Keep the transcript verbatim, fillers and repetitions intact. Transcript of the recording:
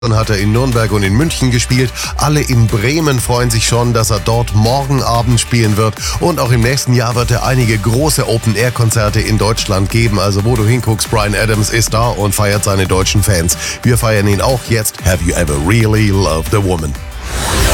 Dann hat er in Nürnberg und in München gespielt. Alle in Bremen freuen sich schon, dass er dort morgen Abend spielen wird. Und auch im nächsten Jahr wird er einige große Open-Air-Konzerte in Deutschland geben. Also wo du hinguckst, Bryan Adams ist da und feiert seine deutschen Fans. Wir feiern ihn auch jetzt. Have you ever really loved a woman?